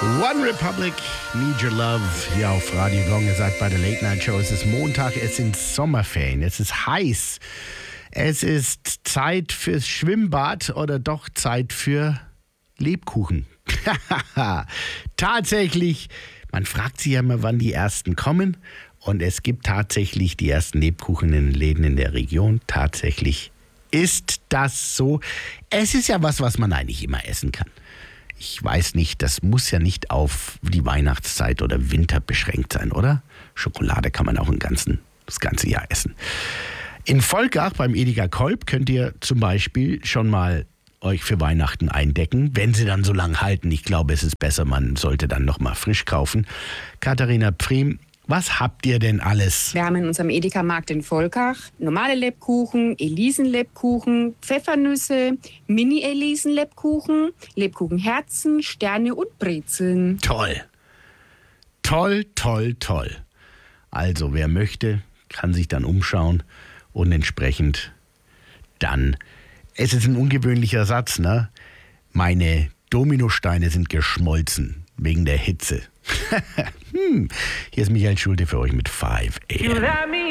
One Republic, Need Your Love, hier auf Radio Gong. Ihr seid bei der Late Night Show. Es ist Montag, es sind Sommerferien, es ist heiß. Es ist Zeit fürs Schwimmbad oder doch Zeit für Lebkuchen. Tatsächlich, man fragt sich ja immer, wann die ersten kommen. Und es gibt tatsächlich die ersten Lebkuchen in den Läden in der Region. Tatsächlich ist das so. Es ist ja was man eigentlich immer essen kann. Ich weiß nicht, das muss ja nicht auf die Weihnachtszeit oder Winter beschränkt sein, oder? Schokolade kann man auch das ganze Jahr essen. In Volkach beim Edeka Kolb könnt ihr zum Beispiel schon mal euch für Weihnachten eindecken, wenn sie dann so lang halten. Ich glaube, es ist besser, man sollte dann noch mal frisch kaufen. Katharina Pfriem, was habt ihr denn alles? Wir haben in unserem Edeka-Markt in Volkach normale Lebkuchen, Elisenlebkuchen, Pfeffernüsse, Mini-Elisenlebkuchen, Lebkuchenherzen, Sterne und Brezeln. Toll. Toll, toll, toll. Also, wer möchte, kann sich dann umschauen und entsprechend dann, es ist ein ungewöhnlicher Satz, ne? Meine Dominosteine sind geschmolzen wegen der Hitze. Hier ist Michael Schulte für euch mit 5 AM.